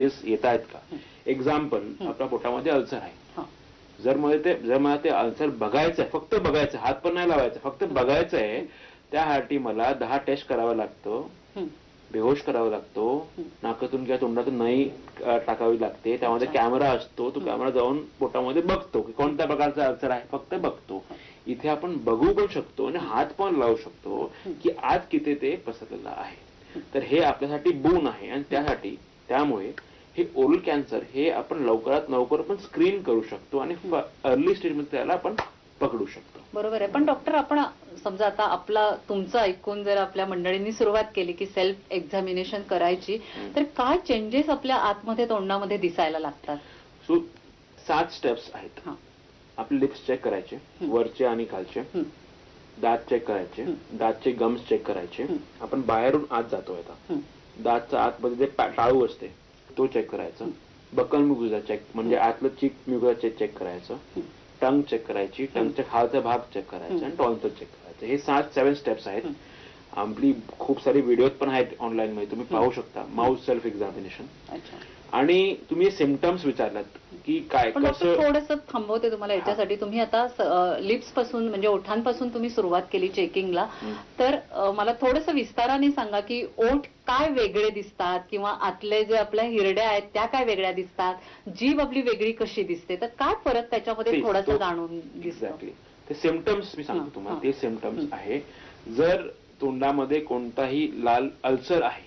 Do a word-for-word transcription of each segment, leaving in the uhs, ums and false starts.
येत आहेत का. एक्झाम्पल, आपल्या पोटामध्ये अल्सर आहे. जर मला ते जर मला ते अल्सर बघायचं आहे, फक्त बघायचं, हात पण नाही लावायचा, फक्त बघायचं आहे, त्यासाठी मला दहा टेस्ट करावा लागतो, बेहोश करावा लागतो, नाकातून किंवा तोंडातून नाही टाकावी लागते. त्यामध्ये कॅमेरा असतो, तो कॅमेरा जाऊन पोटामध्ये बघतो की कोणत्या प्रकारचा अल्सर आहे, फक्त बघतो. इथे आपण बघू पण शकतो आणि हात पण लावू शकतो की आत किती ते पसरलेलं आहे. तर हे आपल्यासाठी बोन आहे आणि त्यासाठी त्यामुळे हे ओरल कॅन्सर हे आपण लवकरात लवकर पण स्क्रीन करू शकतो आणि अर्ली स्टेजमध्ये त्याला आपण पकडू शकतो. बरोबर आहे. पण डॉक्टर, आपण समजा आता आपला तुमचं ऐकून जर आपल्या मंडळींनी सुरुवात केली की सेल्फ एक्झामिनेशन करायची, तर काय चेंजेस आपल्या आतमध्ये तोंडामध्ये दिसायला लागतात? सो सात स्टेप्स आहेत. आपले लिप्स चेक करायचे, वरचे आणि खालचे, दात चेक करायचे, दातचे गम्स चेक करायचे. आपण बाहेरून आत जातोय आता, दातचा आतमध्ये जे टाळू असते तो चेक करायचा, बकल म्युकोसा चेक म्हणजे आतलं चीक म्युकोसा चेक करायचं, टंग चेक करायची, टंगच्या खालचा भाग चेक करायचा आणि टॉन्सिल चेक करायचं. हे सात सेवन स्टेप्स आहेत. आपली खूप सारी व्हिडिओ पण आहेत ऑनलाईन मध्ये, तुम्ही पाहू शकता. Mouth self examination. आणि तुम्ही सिम्पटम्स विचारलात की काय कसं. थोडंसं थांबवते तुम्हाला याच्यासाठी. तुम्ही आता लिप्स पासून म्हणजे ओठांपासून तुम्ही सुरुवात केली चेकिंगला, तर मला थोडंसं विस्ताराने सांगा की ओठ काय वेगळे दिसतात किंवा आतले जे आपल्या हिरड्या आहेत त्या काय वेगळ्या दिसतात, जीभ आपली वेगळी कशी दिसते, तर काय फरक त्याच्यामध्ये थोडासा जाणून दिसतो. ते सिम्पटम्स मी सांगतो तुम्हाला. ते सिम्पटम्स आहे, जर तोंडामध्ये कोणताही लाल अल्सर आहे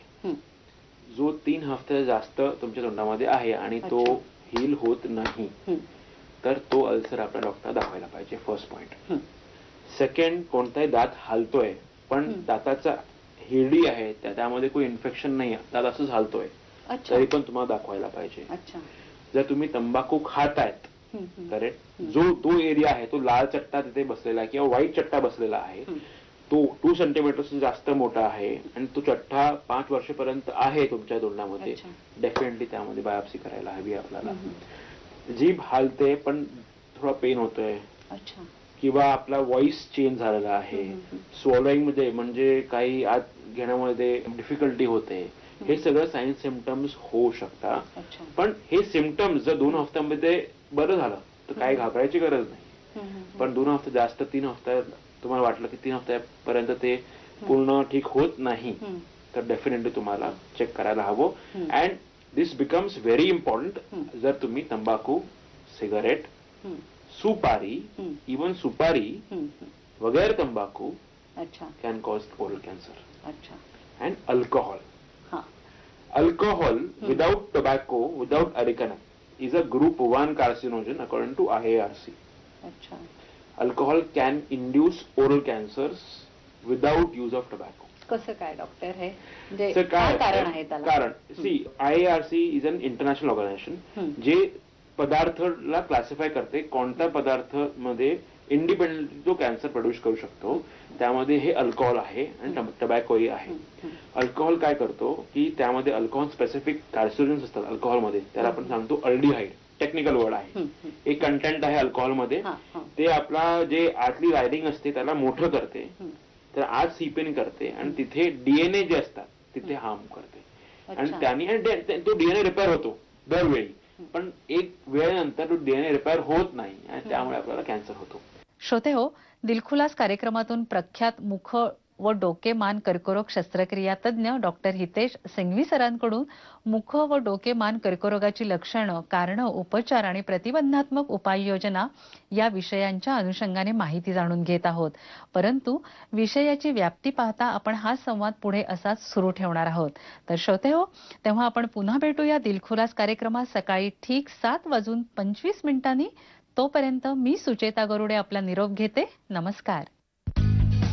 जो तीन हफ्ते जास्त तुमच्या तोंडामध्ये आहे आणि तो हील होत नाही, तर तो अल्सर आपल्या डॉक्टर दाखवायला पाहिजे. First point. सेकंड, कोणताही दात हालतोय पण दाताचा हिरडी आहे त्यामध्ये काही इन्फेक्शन नाही, दात असंच हालतोय, तरी पण तुम्हाला दाखवायला पाहिजे. जर तुम्ही तंबाखू खातायत, करेक्ट, जो तो एरिया आहे तो लाल चट्टा तिथे बसलेला आहे किंवा व्हाईट चट्टा बसलेला आहे, तो टू सेंटीमीटर जास्त मोठा आहे आणि तो चट्टा पाच वर्षापर्यंत आहे तुमच्या तोंडामध्ये, डेफिनेटली त्यामध्ये बायोप्सी करायला हवी आपल्याला. जीभ हालते पण थोडा पेन होतोय किंवा आपला व्हॉइस चेंज झालेला आहे, स्वॉलोइंग मध्ये म्हणजे काही आत घेण्यामध्ये डिफिकल्टी होते, हे सगळं सायन्स सिम्पटम्स होऊ शकतात. पण हे सिम्पटम्स जर दोन हफ्त्यामध्ये बरं झालं तर काही घाबरायची गरज नाही. पण दोन हफ्ते जास्त, तीन हफ्त्या तुम्हाला वाटलं की तीन हफ्त्यापर्यंत ते पूर्ण ठीक होत नाही, तर डेफिनेटली तुम्हाला चेक करायला हवं. And this becomes very important जर तुम्ही तंबाखू, सिगारेट, सुपारी, इवन सुपारी वगैरे तंबाखू can cause oral cancer. And alcohol. Alcohol without tobacco, without अरेकॅना is a group one carcinogen according to I A R C. Alcohol can induce oral cancers without use of tobacco. कसं काय doctor हे, म्हणजे काय कारण आहे त्याला? कारण C I A R C is an international organisation जे पदार्थला क्लासिफाय करते, कोणत्या पदार्थ मध्ये इंडिपेंडेंटली तो कॅन्सर प्रोड्यूस करू शकतो. त्यामध्ये हे अल्कोहॉल आहे आणि टोबॅकोही आहे. अल्कोहॉल काय करतो की त्यामध्ये अल्कोहॉल स्पेसिफिक कार्सिनोजन्स असतात अल्कोहॉलमध्ये, त्याला आपण सांगतो अल्डिहाइड, टेक्निकल वर्ड आहे. एक कंटेंट आहे अल्कोहॉलमध्ये, ते आपला जे आतली रायडिंग असते त्याला मोठं करते, तर आज सीपेन करते आणि तिथे डीएनए जे असतात तिथे हार्म करते आणि त्याने तो डीएनए रिपेअर होतो दरवेळी, पण एक वेळेनंतर तो डीएनए रिपेअर होत नाही आणि त्यामुळे आपल्याला कॅन्सर होतो. श्रोते हो, दिलखुलास कार्यक्रमातून प्रख्यात मुख व डोके मान कर्करोग शस्त्रक्रिया तज्ञ डॉक्टर हितेश सिंघवी सरांकडून मुख व डोके मान कर्करोगाची लक्षणं, कारणं, उपचार आणि प्रतिबंधात्मक उपाययोजना या विषयांच्या अनुषंगाने माहिती जाणून घेत आहोत. परंतु विषयाची व्याप्ती पाहता आपण हा संवाद पुढे असाच सुरू ठेवणार आहोत. तर श्रोते हो, तेव्हा आपण पुन्हा भेटूया दिलखुलास कार्यक्रमात सकाळी ठीक सात वाजून पंचवीस मिनिटांनी. तोपर्यंत मी सुचेता गरुडे आपला निरोप घेते. नमस्कार.